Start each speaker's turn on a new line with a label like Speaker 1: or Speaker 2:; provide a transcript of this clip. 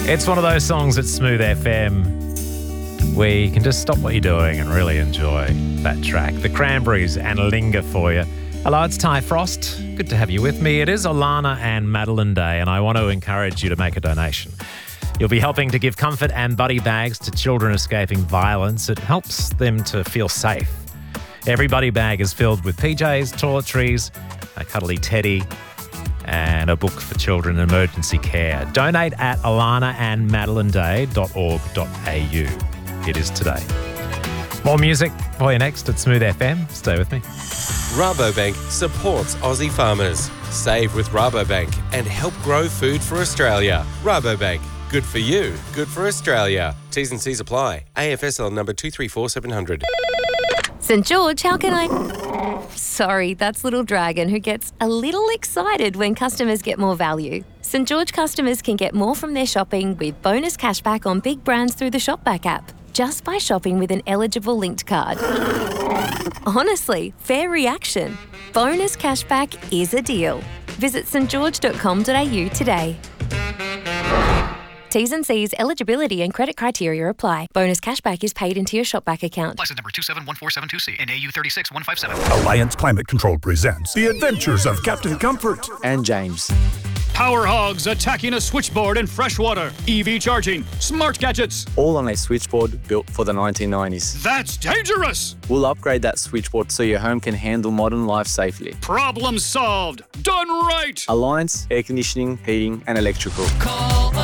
Speaker 1: It's one of those songs at Smooth FM where you can just stop what you're doing and really enjoy that track. The Cranberries and Linger for you. Hello, it's Ty Frost. Good to have you with me. It is Alana and Madeline Day, and I want to encourage you to make a donation. You'll be helping to give comfort and buddy bags to children escaping violence. It helps them to feel safe. Every buddy bag is filled with PJs, toiletries, a cuddly teddy, and a book for children in emergency care. Donate at alanaandmadeleineday.org.au. It is today. More music for you next at Smooth FM. Stay with me.
Speaker 2: Rabobank supports Aussie farmers. Save with Rabobank and help grow food for Australia. Rabobank. Good for you, good for Australia. T's and C's apply. AFSL number 234700.
Speaker 3: St. George, how can I... Sorry, that's Little Dragon, who gets a little excited when customers get more value. St. George customers can get more from their shopping with bonus cashback on big brands through the Shopback app, just by shopping with an eligible linked card. Honestly, fair reaction. Bonus cashback is a deal. Visit stgeorge.com.au today. T's and C's, eligibility and credit criteria apply. Bonus cashback is paid into your Shopback account.
Speaker 4: License number 271472C and AU 36157.
Speaker 5: Alliance Climate Control presents The Adventures of Captain Comfort
Speaker 6: and James.
Speaker 4: Power hogs attacking a switchboard in freshwater. EV charging. Smart gadgets.
Speaker 6: All on a switchboard built for the 1990s.
Speaker 4: That's dangerous.
Speaker 6: We'll upgrade that switchboard so your home can handle modern life safely.
Speaker 4: Problem solved. Done right.
Speaker 6: Alliance Air Conditioning, Heating and Electrical.
Speaker 4: Call